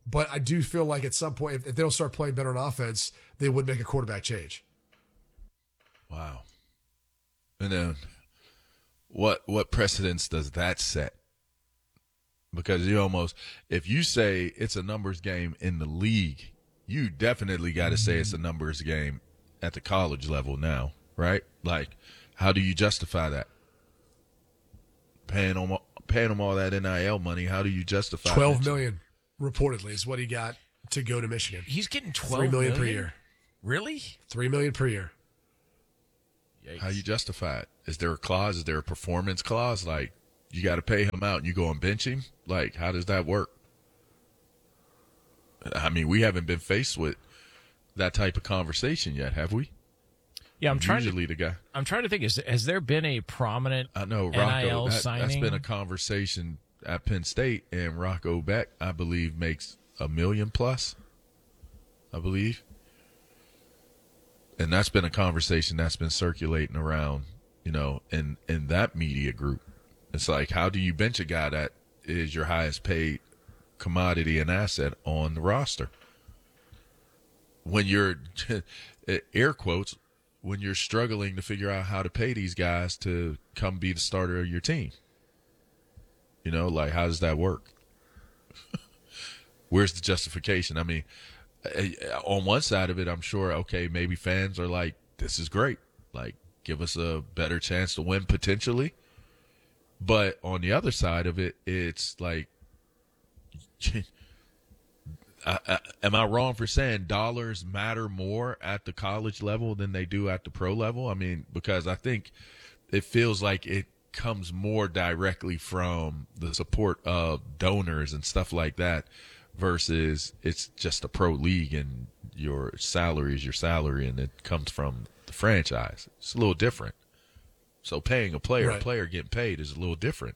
But I do feel like at some point, if they don't start playing better on offense, they would make a quarterback change. Wow. And then what precedence does that set? Because if you say it's a numbers game in the league, you definitely got to say it's a numbers game at the college level now, right? Like, how do you justify that? Paying them all that NIL money, how do you justify $12 million, reportedly, is what he got to go to Michigan. He's getting $3 million per year. Really? $3 million per year. Yikes. How you justify it? Is there a clause? Is there a performance clause? Like, you got to pay him out and you go and bench him? Like, how does that work? I mean, we haven't been faced with that type of conversation yet, have we? Yeah, I'm trying to think. Has there been a prominent NIL signing? That's been a conversation at Penn State, and Rocco Beck, I believe, makes $1 million plus. I believe, and that's been a conversation that's been circulating around, in that media group. It's like, how do you bench a guy that is your highest paid commodity and asset on the roster? When you're, air quotes, when you're struggling to figure out how to pay these guys to come be the starter of your team. Like, how does that work? Where's the justification? I mean, on one side of it, I'm sure, okay, maybe fans are like, this is great. Like, give us a better chance to win potentially. But on the other side of it, it's like, am I wrong for saying dollars matter more at the college level than they do at the pro level? I mean, because I think it feels like it comes more directly from the support of donors and stuff like that versus it's just a pro league and your salary is your salary and it comes from the franchise. It's a little different. So paying a player getting paid is a little different.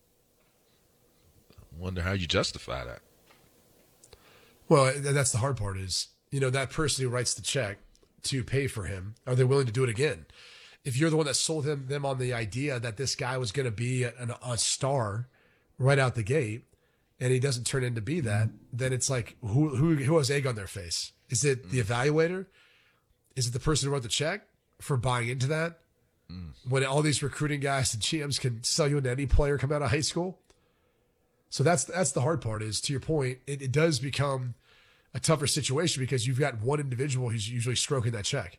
I wonder how you justify that. Well, that's the hard part is, that person who writes the check to pay for him, are they willing to do it again? If you're the one that sold them on the idea that this guy was going to be a star right out the gate, and he doesn't turn in to be that, then it's like, who has egg on their face? Is it the evaluator? Is it the person who wrote the check for buying into that? When all these recruiting guys and GMs can sell you into any player coming out of high school? So that's the hard part is, to your point, it does become a tougher situation because you've got one individual who's usually stroking that check.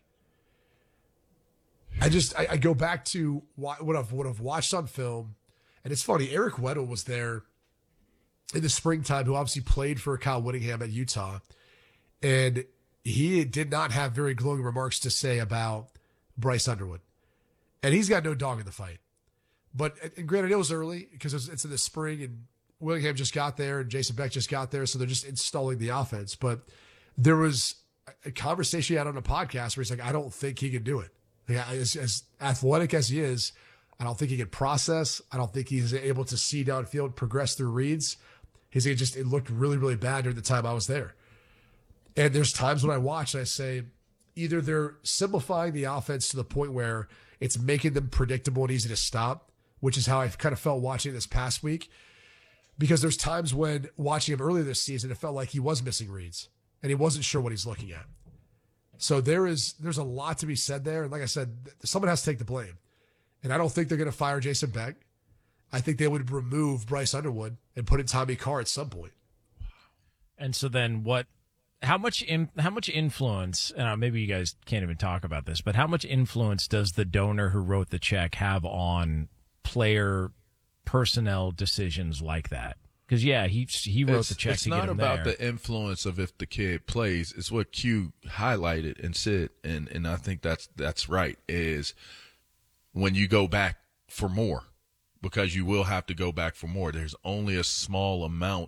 I go back to what I've watched on film, and it's funny. Eric Weddle was there in the springtime, who obviously played for Kyle Whittingham at Utah, and he did not have very glowing remarks to say about Bryce Underwood, and he's got no dog in the fight. But and granted, it was early because it's in the spring, and Whittingham just got there, and Jason Beck just got there, so they're just installing the offense. But there was a conversation he had on a podcast where he's like, I don't think he can do it. Like, as athletic as he is, I don't think he can process. I don't think he's able to see downfield, progress through reads. It looked really, really bad during the time I was there. And there's times when I watch and I say, either they're simplifying the offense to the point where it's making them predictable and easy to stop, which is how I kind of felt watching this past week. Because there's times when watching him earlier this season, it felt like he was missing reads and he wasn't sure what he's looking at. So there's a lot to be said there. And like I said, someone has to take the blame. And I don't think they're going to fire Jason Beck. I think they would remove Bryce Underwood and put in Tommy Carr at some point. And so then how much influence, maybe you guys can't even talk about this, but how much influence does the donor who wrote the check have on player personnel decisions like that? Because he wrote the check to get him there. It's not about the influence of if the kid plays. It's what Q highlighted and said, and I think that's right, is when you go back for more, because you will have to go back for more. There's only a small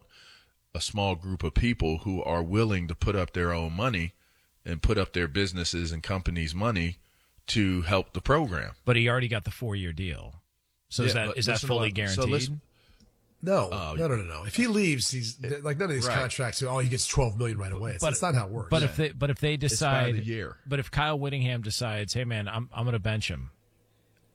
group of people who are willing to put up their own money and put up their businesses and companies' money to help the program. But he already got the 4-year deal. So is that fully guaranteed? No. If he leaves, he's like none of these contracts. He gets $12 million right away. That's not how it works. But if they decide, it's by the year. But if Kyle Whittingham decides, hey man, I'm going to bench him.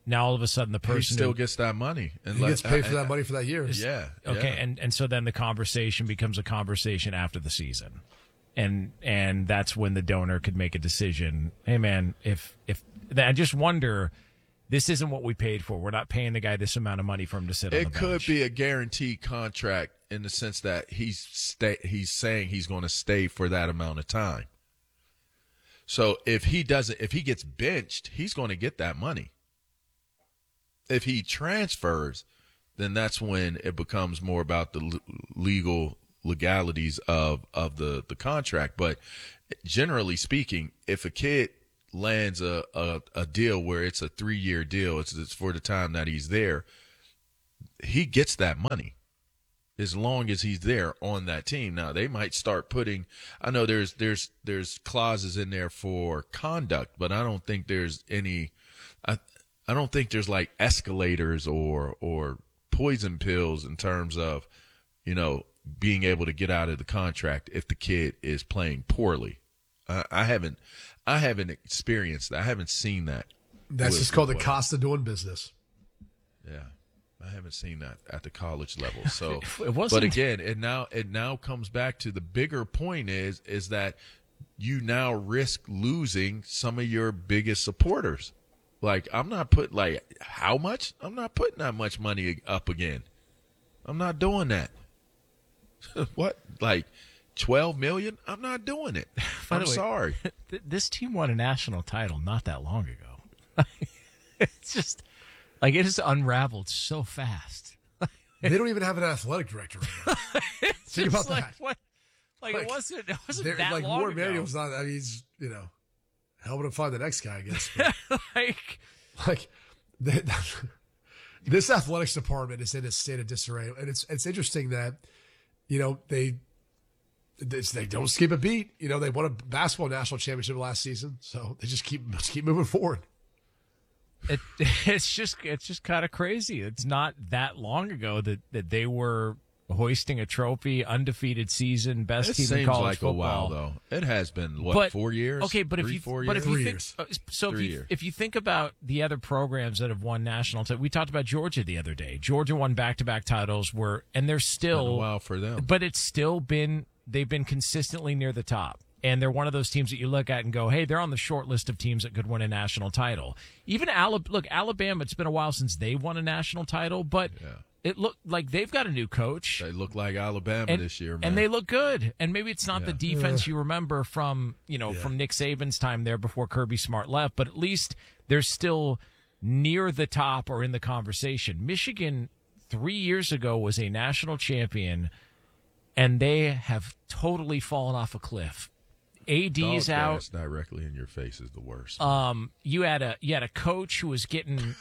now all of a sudden the person he still gets that money. And he gets paid for that money for that year. Yeah. Okay, yeah. and so then the conversation becomes a conversation after the season. And that's when the donor could make a decision. Hey man, if I just wonder, this isn't what we paid for. We're not paying the guy this amount of money for him to sit on the bench. It could be a guaranteed contract in the sense that he's saying he's going to stay for that amount of time. So if he gets benched, he's going to get that money. If he transfers, then that's when it becomes more about the legalities of the contract. But generally speaking, if a kid lands a deal where it's a 3-year deal, it's for the time that he's there, he gets that money as long as he's there on that team. Now they might start putting, I know there's clauses in there for conduct, but I don't think there's any, I don't think there's like escalators or poison pills in terms of, being able to get out of the contract if the kid is playing poorly. I haven't experienced that. I haven't seen that. That's just called the cost of doing business. Yeah. I haven't seen that at the college level. So, it wasn't. But again, it now comes back to the bigger point is that you now risk losing some of your biggest supporters. Like, I'm not putting how much? I'm not putting that much money up again. I'm not doing that. What? Like 12 million? I'm not doing it. I'm sorry. This team won a national title not that long ago. It's just like it has unraveled so fast. They don't even have an athletic director right now. Think about that. What? Like it wasn't that like long Ward ago. Manuel's not. I mean, he's helping him find the next guy, I guess. But this athletics department is in a state of disarray, and it's interesting that they don't skip a beat. They won a basketball national championship last season, so they just keep moving forward. It's just kind of crazy. It's not that long ago that they were hoisting a trophy, undefeated season, best team in college football. It seems like a while though. It has been 4 years? Okay, but if you think about the other programs that have won national titles, we talked about Georgia the other day. Georgia won back-to-back titles, and they're still been a while for them. But it's still they've been consistently near the top. And they're one of those teams that you look at and go, hey, they're on the short list of teams that could win a national title. Even Alabama, it's been a while since they won a national title, but it looked like they've got a new coach. They look like Alabama this year, man. And they look good. And maybe it's not the defense you remember from Nick Saban's time there before Kirby Smart left, but at least they're still near the top or in the conversation. Michigan 3 years ago was a national champion, and they have totally fallen off a cliff. AD's out. Directly in your face is the worst. You had a coach who was getting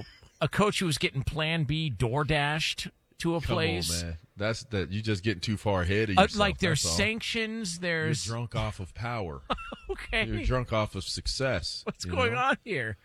Plan B door dashed to a place. Come on, man. That's that. You just getting too far ahead of yourself. Like there's sanctions. You're drunk off of power. Okay. You're drunk off of success. What's going on here?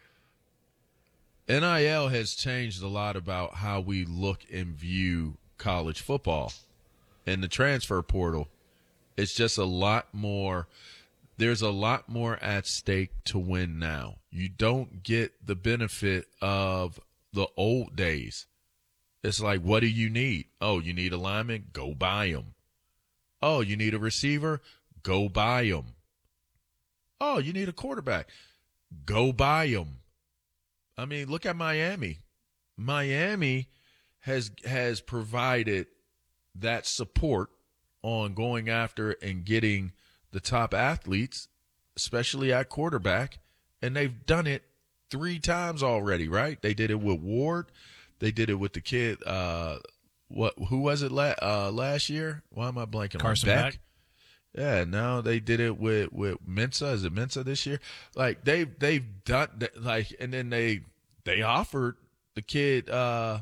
NIL has changed a lot about how we look and view college football, and the transfer portal. It's just a lot more. There's a lot more at stake to win now. You don't get the benefit of the old days. It's like, what do you need? Oh, you need a lineman? Go buy them. Oh, you need a receiver? Go buy them. Oh, you need a quarterback? Go buy them. I mean, look at Miami. Miami has provided that support on going after and getting the top athletes, especially at quarterback, and they've done it 3 times already, right? They did it with Ward. They did it with the kid. Who was it last year? Why am I blanking? Carson Beck. Yeah, now they did it with Mensa. Is it Mensa this year? Like they've done like, and then they offered the kid at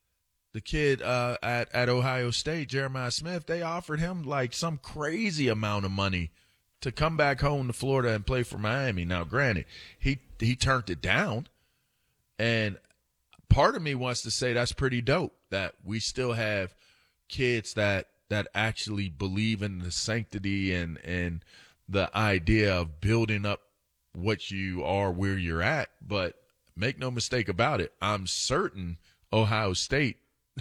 Ohio State, Jeremiah Smith. They offered him like some crazy amount of money to come back home to Florida and play for Miami. Now, granted, he turned it down, and part of me wants to say that's pretty dope that we still have kids that actually believe in the sanctity and the idea of building up what you are where you're at. But make no mistake about it, I'm certain Ohio State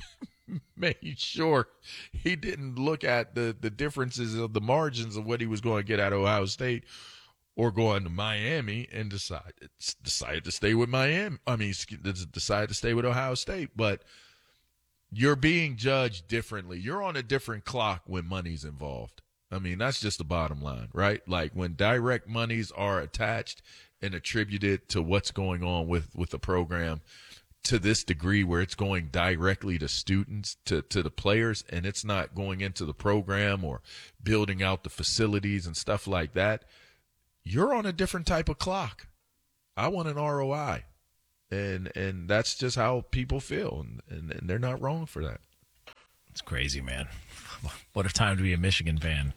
made sure he didn't look at the differences of the margins of what he was going to get at Ohio State or going to Miami and decided to stay with Miami. I mean, decided to stay with Ohio State. But you're being judged differently. You're on a different clock when money's involved. I mean, that's just the bottom line, right? Like when direct monies are attached and attributed to what's going on with the program to this degree where it's going directly to students, to the players, and it's not going into the program or building out the facilities and stuff like that, you're on a different type of clock. I want an ROI. And that's just how people feel, and they're not wrong for that. It's crazy, man. What a time to be a Michigan fan.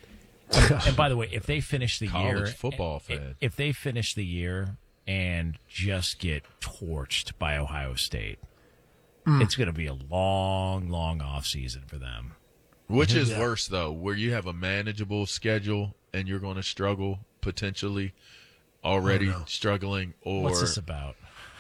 And by the way, if they finish the College football fan. If they finish the year and just get torched by Ohio State, it's going to be a long, long off season for them. Which is worse, though, where you have a manageable schedule and you're going to struggle potentially already struggling, or what's this about?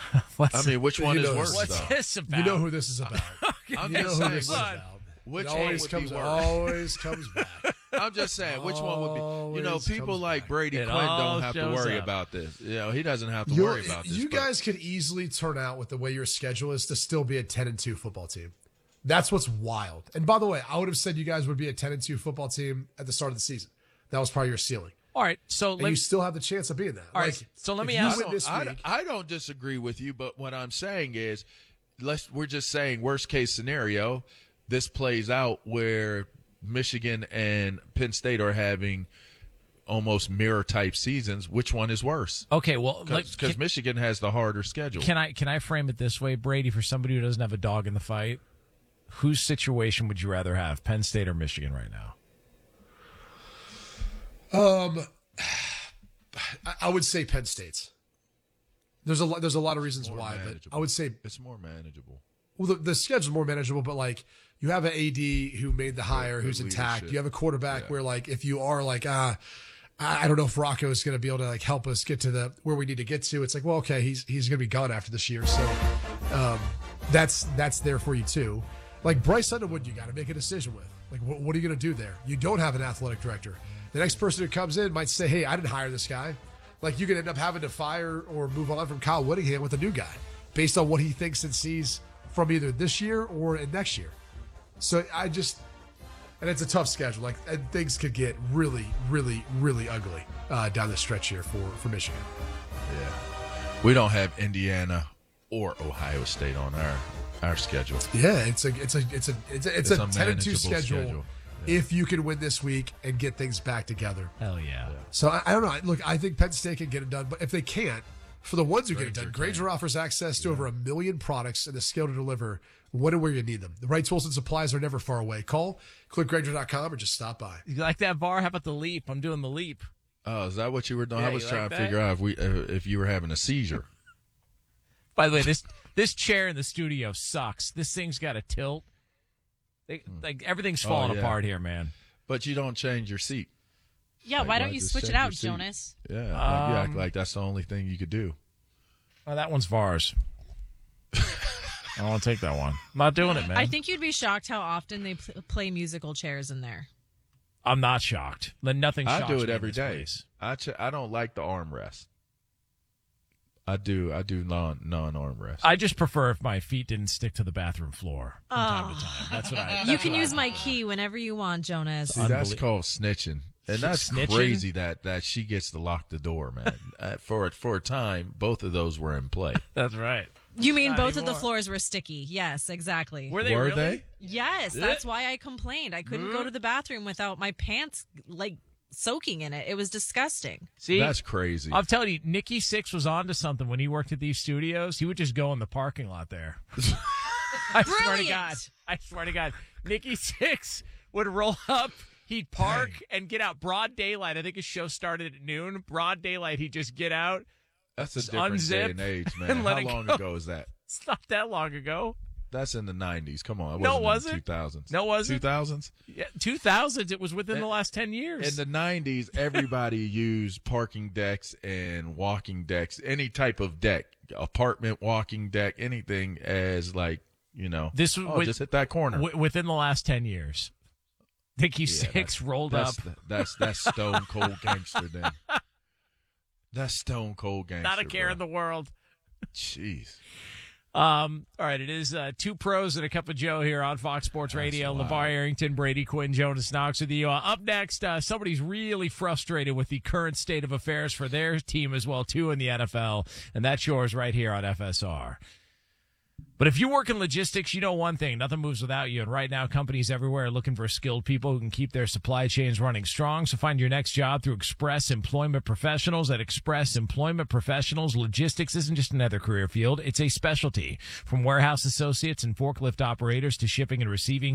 Which one is worse? What's though? this about? You know who this is about. I'm you know just who saying, this is about. Which it one always would comes, be worse? always comes back. I'm just saying, which one would be? You know, Always people comes like back. Brady It Quinn all don't have to shows worry up. about this. You know, he doesn't have to worry about this. You but- guys could easily turn out with the way your schedule is to still be a 10-2 football team. That's what's wild. And by the way, I would have said you guys would be a 10-2 football team at the start of the season. That was probably your ceiling. All right, so and you still have the chance of being that. All right, so let me ask. I don't disagree with you, but what I'm saying is, we're just saying worst case scenario. This plays out where Michigan and Penn State are having almost mirror type seasons. Which one is worse? Okay, well, because Michigan has the harder schedule. Can I frame it this way, Brady, for somebody who doesn't have a dog in the fight? Whose situation would you rather have, Penn State or Michigan right now? I would say Penn State's. There's a lot of reasons why, manageable. but I would say it's more manageable. Well, the schedule's more manageable, but like you have an AD who made the hire, who's intact. leadership. You have a quarterback where like if you are like I don't know if Rocco is going to be able to like help us get to where we need to get to. It's like, well, okay, he's going to be gone after this year, so that's there for you too. Like Bryce Underwood, you got to make a decision with. Like, what are you going to do there? You don't have an athletic director. The next person who comes in might say, hey, I didn't hire this guy. Like, you could end up having to fire or move on from Kyle Whittingham with a new guy based on what he thinks and sees from either this year or next year. So and it's a tough schedule. Like, and things could get really, really, really ugly down the stretch here for Michigan. Yeah. We don't have Indiana or Ohio State on our schedule. Yeah, it's a 10-2 manageable schedule. If you can win this week and get things back together. Hell yeah. So I don't know. Look, I think Penn State can get it done, but if they can't, for the ones who get it done, Granger offers access to over 1 million products and the skill to deliver when and where you need them. The right tools and supplies are never far away. Call, click Granger.com, or just stop by. You like that bar? How about the leap? I'm doing the leap. Oh, is that what you were doing? Yeah, I was you trying like to that? figure out if you were having a seizure. By the way, this chair in the studio sucks. This thing's got a tilt. Like everything's falling apart here, man. But you don't change your seat. Yeah, why don't you just switch it change out, your seat? Jonas? Yeah, you act like that's the only thing you could do. Oh, that one's Vars. I don't want to take that one. I'm not doing it, man. I think you'd be shocked how often they play musical chairs in there. I'm not shocked. Nothing shocks I do me it in every this day. place. I don't like the armrest. I do non-armrest. I just prefer if my feet didn't stick to the bathroom floor from time to time. That's what I. You can use my key whenever you want, Jonas. See, that's called snitching. And that's Snitching? crazy that she gets to lock the door, man. For a time, both of those were in play. That's right. You mean Not both of anymore. the floors were sticky? Yes, exactly. Were they really? they? Yes, that's why I complained. I couldn't go to the bathroom without my pants like soaking in it. It was disgusting. See, That's crazy. I'm telling you, Nikki Sixx was onto something when he worked at these studios. He would just go in the parking lot there. I swear to God. I swear to God. Nikki Sixx would roll up. He'd park and get out broad daylight. I think his show started at noon. Broad daylight, he'd just get out. That's a different day unzip and age, and man. let How it long go. ago is that? It's not that long ago. That's in the 90s. Come on. No, it wasn't. wasn't. 2000s. No, it wasn't. 2000s? Yeah, 2000s. It was within the last 10 years. In the 90s, everybody used parking decks and walking decks, any type of deck, apartment walking deck, anything as like, this was just hit that corner. Within the last 10 years. Dickie Six rolled up. That's stone cold gangster then. That's stone cold gangster. Not a care in the world. Jeez. All right, it is two pros and a cup of Joe here on Fox Sports Radio. LeVar Arrington, Brady Quinn, Jonas Knox with you. Up next, somebody's really frustrated with the current state of affairs for their team as well, too, in the NFL, and that's yours right here on FSR. But if you work in logistics, you know one thing, nothing moves without you. And right now, companies everywhere are looking for skilled people who can keep their supply chains running strong. So find your next job through Express Employment Professionals. At Express Employment Professionals, logistics isn't just another career field. It's a specialty. From warehouse associates and forklift operators to shipping and receiving